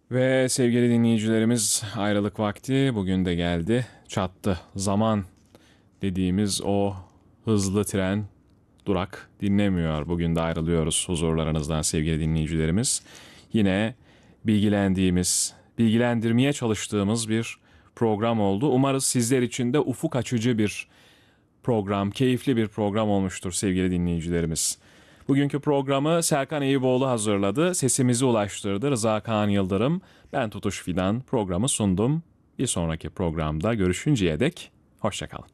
Ve sevgili dinleyicilerimiz ayrılık vakti bugün de geldi. Çattı. Zaman dediğimiz o hızlı tren durak dinlemiyor. Bugün de ayrılıyoruz huzurlarınızdan sevgili dinleyicilerimiz. Yine bilgilendirmeye çalıştığımız bir program oldu. Umarız sizler için de ufuk açıcı bir program, keyifli bir program olmuştur sevgili dinleyicilerimiz. Bugünkü programı Serkan Eyüboğlu hazırladı, sesimizi ulaştırdı. Rıza Kaan Yıldırım, ben Tutuş Fidan programı sundum. Bir sonraki programda görüşünceye dek hoşça kalın.